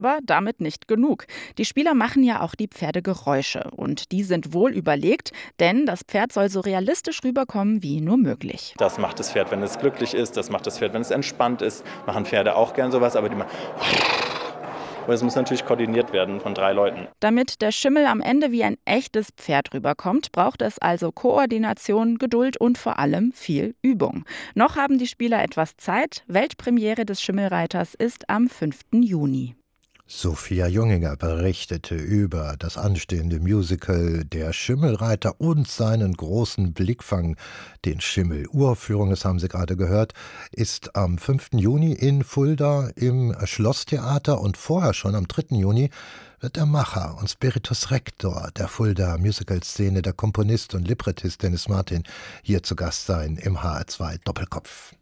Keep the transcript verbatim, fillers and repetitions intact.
Aber damit nicht genug. Die Spieler machen ja auch die Pferdegeräusche und die sind wohl überlegt, denn das Pferd soll so realistisch rüberkommen wie nur möglich. Das macht das Pferd, wenn es glücklich ist, das macht das Pferd, wenn es entspannt ist. Machen Pferde auch gern sowas, aber die machen... Und es muss natürlich koordiniert werden von drei Leuten. Damit der Schimmel am Ende wie ein echtes Pferd rüberkommt, braucht es also Koordination, Geduld und vor allem viel Übung. Noch haben die Spieler etwas Zeit. Weltpremiere des Schimmelreiters ist am fünften Juni. Sophia Junginger berichtete über das anstehende Musical Der Schimmelreiter und seinen großen Blickfang. Den Schimmel-Uraufführung, das haben Sie gerade gehört, ist am fünften Juni in Fulda im Schlosstheater und vorher schon am dritten Juni wird der Macher und Spiritus Rector der Fulda Musical-Szene, der Komponist und Librettist Dennis Martin, hier zu Gast sein im H R zwei Doppelkopf.